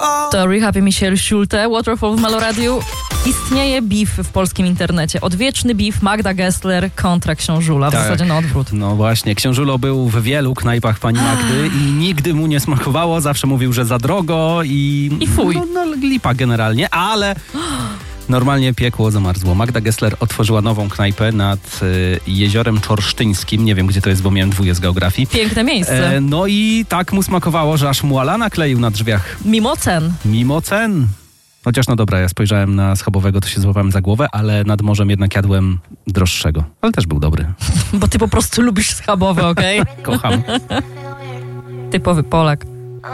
To Rehab Michel Schulte, Waterfall w Meloradiu. Istnieje beef w polskim internecie. Odwieczny beef Magda Gessler kontra Książula. W zasadzie na odwrót. No właśnie, Książulo był w wielu knajpach pani Magdy i nigdy mu nie smakowało. Zawsze mówił, że za drogo i fuj. No lipa generalnie, ale normalnie piekło zamarzło. Magda Gessler otworzyła nową knajpę nad Jeziorem Czorsztyńskim. Nie wiem, gdzie to jest, bo miałem dwóje z geografii. Piękne miejsce. No i tak mu smakowało, że aż mu Alana kleił na drzwiach. Mimo cen. Mimo cen. Chociaż no dobra, ja spojrzałem na schabowego, to się złapałem za głowę, ale nad morzem jednak jadłem droższego. Ale też był dobry. Bo ty po prostu lubisz schabowe, okej? Kocham. Typowy Polak.